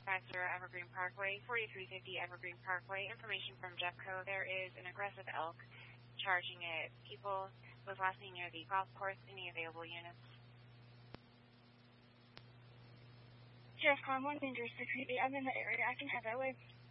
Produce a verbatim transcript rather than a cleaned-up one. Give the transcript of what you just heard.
five zero Evergreen Parkway, forty-three fifty Evergreen Parkway. Information from Jeffco. There is an aggressive elk charging at people. Was last seen near the golf course. Any available units? Sheriff Conlon, Danger six eight eight. I'm in the area. I can head that way.